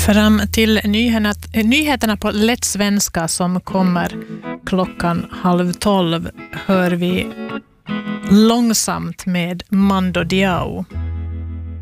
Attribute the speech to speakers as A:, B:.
A: Fram till nyheterna på lätt svenska som kommer 11:30 hör vi Långsamt med Mando Diao.